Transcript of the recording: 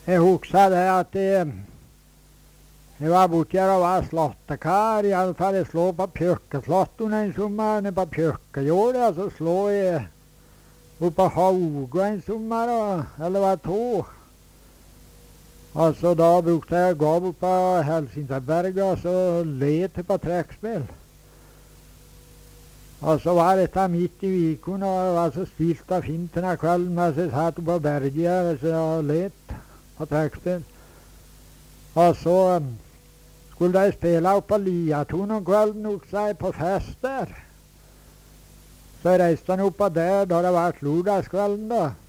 Jeg husker det at jeg var borti her og var slåttekar. I alle fall jeg slå på pjøkkeslåtten en sommer nede på pjøkkejordet. Og så slå jeg oppe på Hauge en sommer, eller var to. Og så da brukte jeg å gå opp på Helsingborg og så lete på trekkspill. Og så var dette midt i viken, og det var så stilt og fint denne kvelden mens jeg satt på berget her og let på trekkspill. Og så skulle de spille opp på Liaton om kvelden, også jeg på fest der. Så jeg reiste han opp der da det var lordagskvelden da.